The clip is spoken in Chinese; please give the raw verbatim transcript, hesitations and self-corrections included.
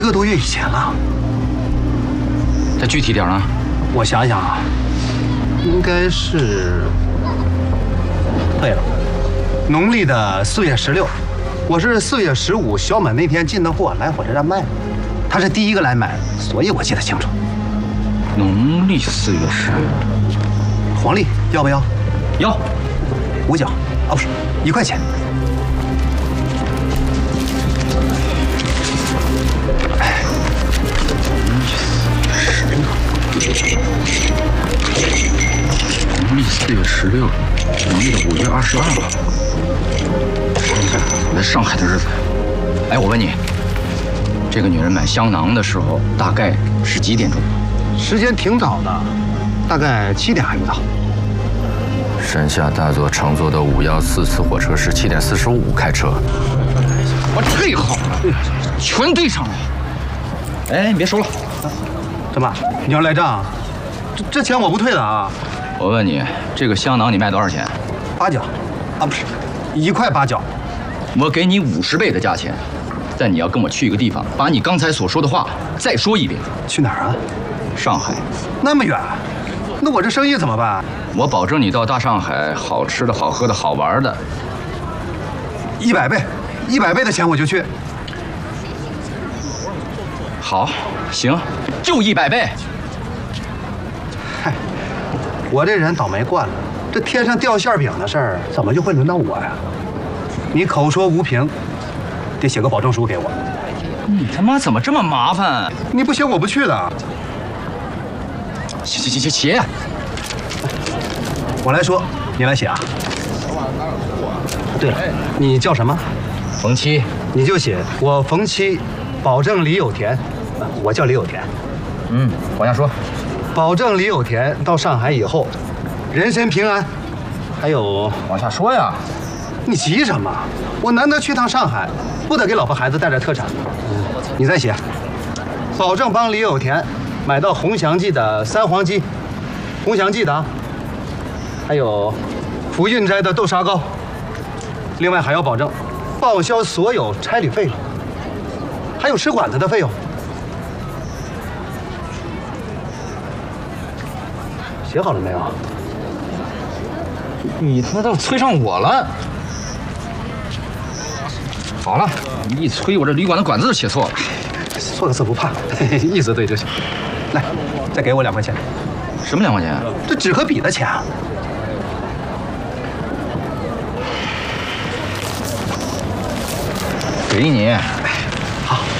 一个多月以前了。 再具体点呢？ 我想想啊，应该是，对了，农历的四月十六，我是四月十五小满那天进的货，来火车站卖的。他是第一个来买，所以我记得清楚。 农历四月十六， 黄历要不要？ 要， 五角，哦不是，一块钱。哎， 农历四月十六，农历的五月二十二号，我在上海的日子。哎，我问你，这个女人买香囊的时候大概是几点钟？ 时间挺早的，大概七点还没到。 山下大佐乘坐的五幺四次火车是七点四十五开车。 我太好了，全对上了。哎，你别收了。 怎么？你要赖账？这这钱我不退的啊！ 我问你，这个香囊你卖多少钱？ 八角，啊不是，一块八角。 我给你五十倍的价钱，但你要跟我去一个地方，把你刚才所说的话再说一遍。 去哪儿啊？ 上海。 那么远，那我这生意怎么办？ 我保证你到大上海，好吃的好喝的好玩的， 一百倍，一百倍的钱我就去。 好，行，就一百倍。 嗨，我这人倒霉惯了，这天上掉馅饼的事儿怎么就会轮到我呀？你口说无凭，得写个保证书给我。 你他妈怎么这么麻烦？ 你不写我不去的。 写写写写写。 我来说，你来写啊。对了，你叫什么？ 冯七。 你就写我冯七，保证李有田。我叫李有田。 嗯，往下说。 保证李有田到上海以后，人身平安。还有， 往下说呀。 你急什么？我难得去趟上海，不得给老婆孩子带点特产吗？嗯，你再写，保证帮李有田买到红祥记的三黄鸡，红祥记的啊。还有福运斋的豆沙糕。另外还要保证报销所有差旅费用，还有吃馆子的费用。写好了没有？ 你他妈都催上我了。好了，你一催我这旅馆的馆子都写错了。 错个字不怕，意思对就行。来，再给我两块钱。 什么两块钱？ 这纸和笔的钱啊。 给你，